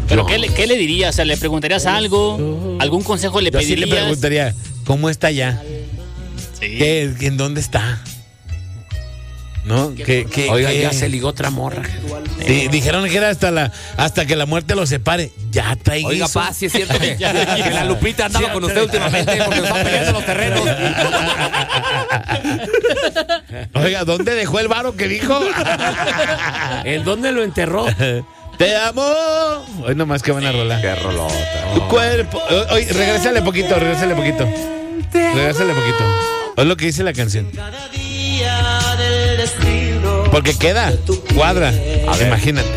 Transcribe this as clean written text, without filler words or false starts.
¿Pero qué le dirías? O sea, ¿le preguntarías algo? ¿Algún consejo le Yo sí pedirías? le preguntaría, ¿cómo está ya? Sí. ¿En dónde está? ¿No? Oiga, ya se ligó otra morra. Sí, dijeron que era hasta que la muerte los separe. Ya trae Oiga, eso. pa, sí es cierto que la Lupita andaba con usted últimamente porque nos están peleando los terrenos. Oiga, ¿dónde dejó el varo que dijo? ¿En dónde lo enterró? Te amo. Hoy nomás que van a rolar. Qué rolota. Tu cuerpo. Oye, regrésale poquito. Regrésale poquito. Es lo que dice la canción. Porque queda, cuadra. Imagínate.